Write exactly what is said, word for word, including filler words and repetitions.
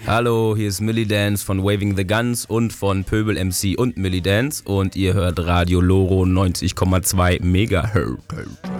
Hallo, hier ist Millie Dance von Waving the Guns und von Pöbel M C und Millie Dance und ihr hört Radio Loro neunzig Komma zwei Megahertz.